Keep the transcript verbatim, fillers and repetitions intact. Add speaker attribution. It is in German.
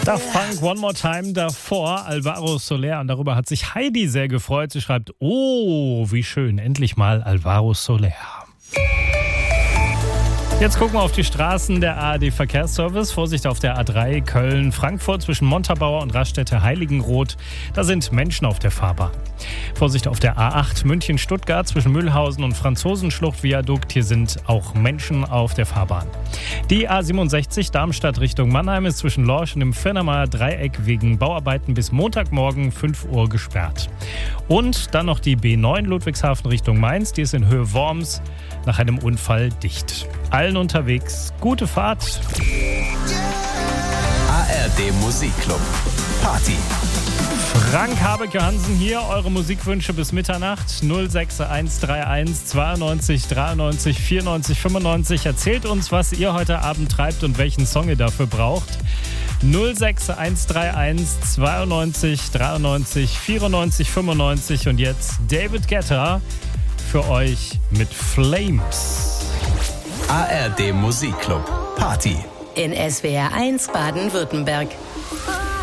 Speaker 1: Daft Punk, One More Time davor, Alvaro Soler. Und darüber hat sich Heidi sehr gefreut. Sie schreibt, oh, wie schön, endlich mal Alvaro Soler. Jetzt gucken wir auf die Straßen. Der A R D-Verkehrsservice. Vorsicht auf der A drei Köln-Frankfurt zwischen Montabaur und Raststätte-Heiligenroth. Da sind Menschen auf der Fahrbahn. Vorsicht auf der A acht München-Stuttgart zwischen Mühlhausen und Franzosenschlucht-Viadukt. Hier sind auch Menschen auf der Fahrbahn. Die A siebenundsechzig Darmstadt Richtung Mannheim ist zwischen Lorsch und dem Firnamer Dreieck wegen Bauarbeiten bis Montagmorgen fünf Uhr gesperrt. Und dann noch die B neun Ludwigshafen Richtung Mainz. Die ist in Höhe Worms nach einem Unfall dicht. Allen unterwegs gute Fahrt.
Speaker 2: A R D Musikclub Party.
Speaker 1: Frank Habeck-Johansen hier, eure Musikwünsche bis Mitternacht. null sechs eins drei eins zweiundneunzig dreiundneunzig vierundneunzig fünfundneunzig. Erzählt uns, was ihr heute Abend treibt und welchen Song ihr dafür braucht. null sechs eins drei eins zweiundneunzig dreiundneunzig vierundneunzig fünfundneunzig. Und jetzt David Guetta für euch mit Flames.
Speaker 2: A R D Musikclub Party.
Speaker 3: In S W R eins Baden-Württemberg.